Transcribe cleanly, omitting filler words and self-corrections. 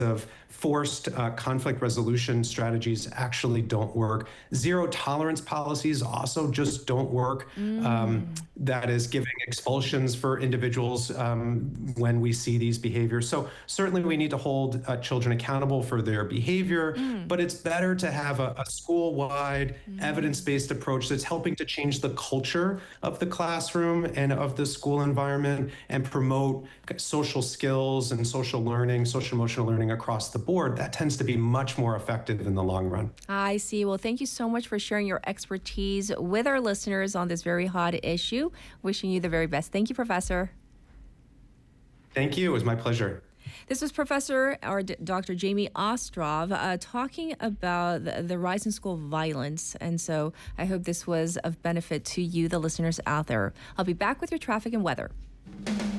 of forced conflict resolution strategies actually don't work. Zero tolerance policies also just don't work. That is giving expulsions for individuals when we see these behaviors. So certainly we need to hold children accountable for their behavior, but it's better to have a school-wide evidence-based approach that's helping to change the culture of the classroom and of the school environment and promote social skills and social learning, social emotional learning across the board. That tends to be much more effective in the long run. I see. Well, thank you so much for sharing your expertise with our listeners on this very hot issue. Wishing you the very best. Thank you, Professor. Thank you. It was my pleasure. This was Professor or Dr. Jamie Ostrov talking about the rise in school violence. And so I hope this was of benefit to you, the listeners out there. I'll be back with your traffic and weather.